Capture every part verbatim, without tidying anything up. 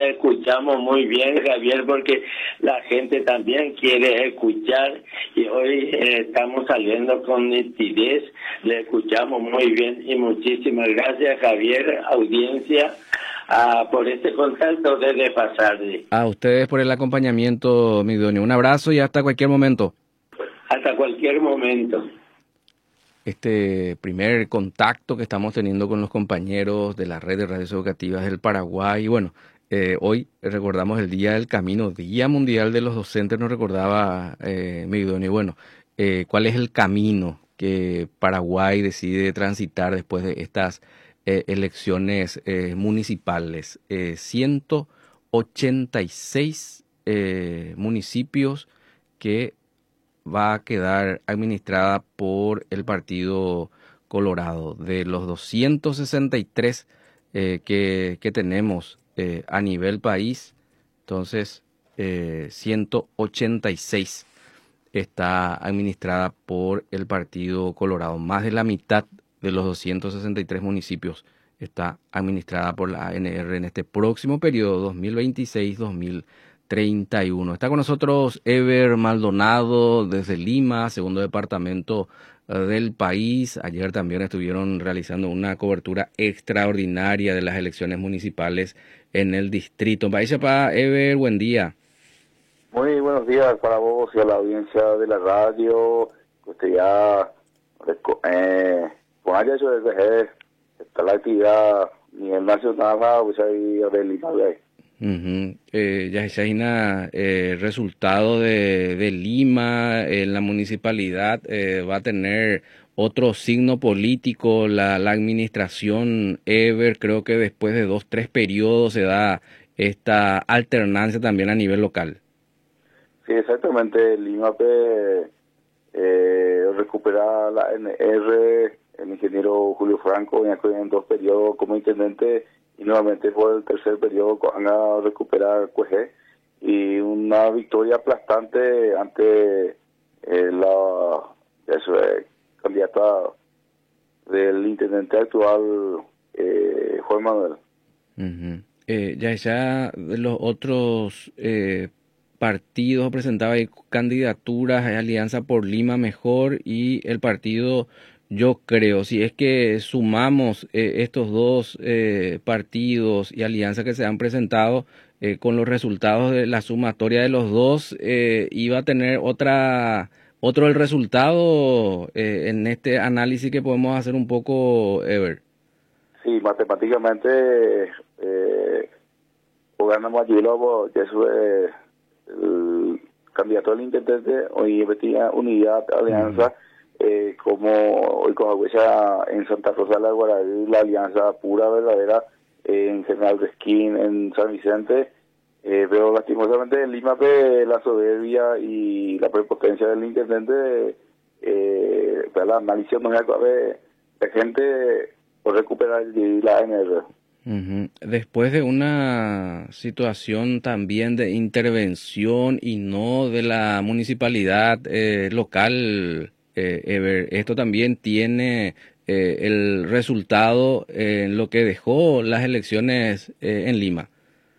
escuchamos muy bien, Javier, porque la gente también quiere escuchar y hoy eh, estamos saliendo con nitidez, le escuchamos muy bien y muchísimas gracias, Javier, audiencia, ah, por este contacto desde Pasardi. A ustedes por el acompañamiento, Migdonio. Un abrazo y hasta cualquier momento. Hasta cualquier momento. Este primer contacto que estamos teniendo con los compañeros de la red de radios educativas del Paraguay. Y bueno, eh, hoy recordamos el Día del Camino, Día Mundial de los Docentes, nos recordaba eh, Migdonio. Y bueno, eh, ¿cuál es el camino que Paraguay decide transitar después de estas eh, elecciones eh, municipales? Eh, ciento ochenta y seis eh, municipios que va a quedar administrada por el Partido Colorado. De los doscientos sesenta y tres eh, que, que tenemos eh, a nivel país, entonces eh, ciento ochenta y seis está administrada por el Partido Colorado. Más de la mitad de los doscientos sesenta y tres municipios está administrada por la A N R en este próximo periodo dos mil veintiséis dos mil treinta y uno. Está con nosotros Ever Maldonado desde Lima, segundo departamento uh, del país. Ayer también estuvieron realizando una cobertura extraordinaria de las elecciones municipales en el distrito. Paisapa, Ever, buen día. Muy buenos días para vos y a la audiencia de la radio. Usted ya, eh, con área de está la actividad a nivel nacional, pues ahí a ver Lima. Uh-huh. Eh, ya se hay eh, resultado de, de Lima en la municipalidad, eh, va a tener otro signo político la, la administración Ever. Creo que después de dos, tres periodos se da esta alternancia también a nivel local. Sí, exactamente. Lima eh, recupera la A N R, el ingeniero Julio Franco en dos periodos como intendente, y nuevamente por el tercer periodo van a recuperar Cuejé, y una victoria aplastante ante eh, la eso, eh, candidata del intendente actual, eh, Juan Manuel. Uh-huh. eh, ya ya de los otros eh, partidos presentaba ahí candidaturas, hay Alianza por Lima Mejor y el partido Yo Creo. Si es que sumamos eh, estos dos eh, partidos y alianzas que se han presentado, eh, con los resultados de la sumatoria de los dos, eh, iba a tener otra otro el resultado eh, en este análisis que podemos hacer un poco, Ever. Sí, matemáticamente eh, o ganamos allí luego, ya eso es el candidato al intendente, hoy metía unidad, alianza. Uh-huh. Eh, como hoy con Agüesa en Santa Rosa de la Guaraví, la alianza pura, verdadera, eh, en General Resquín, en San Vicente, eh, pero lastimosamente en Lima la soberbia y la prepotencia del intendente, eh, la maldición no es la gente por recuperar la A N R. Uh-huh. Después de una situación también de intervención y no de la municipalidad eh, local, Eh, Ever, esto también tiene eh, el resultado eh, en lo que dejó las elecciones eh, en Lima.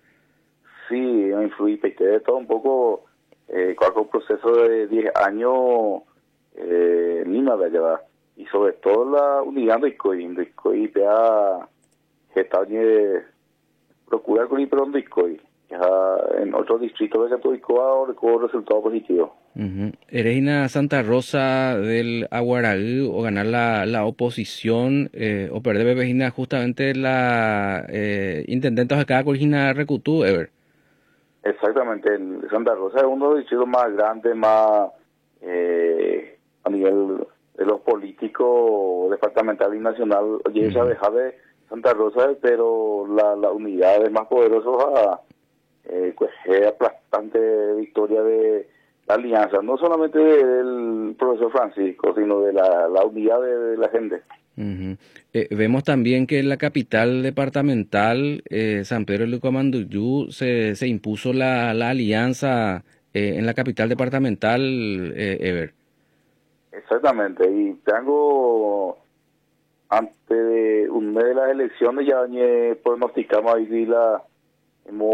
Sí, influí, de todo un poco, eh, con un proceso de diez años eh, en Lima, ¿verdad? Y sobre todo la unidad de Iscoy, de Iscoy, vea, que está procurar con el perdón de Iscoy. En otros distritos de Catoicoa con resultado positivo. Uh-huh. Ereina Santa Rosa del Aguaraí o ganar la, la oposición eh, o perder bebejina justamente la eh, intendente de cada corigina recutú, Ever. Exactamente, el Santa Rosa es uno de los distritos más grandes, más eh, a nivel de los políticos departamental y nacional. Oye, uh-huh. Esa deja de Santa Rosa, pero la, la unidad es más poderosa. Eh, pues es aplastante victoria de la alianza, no solamente del profesor Francisco, sino de la, la unidad de, de la gente. Uh-huh. Eh, vemos también que en la capital departamental, eh, San Pedro de Lucamanduyú, se, se impuso la, la alianza eh, en la capital departamental, eh, Ever. Exactamente, y tengo, antes de un mes de las elecciones, ya pronosticamos ahí la...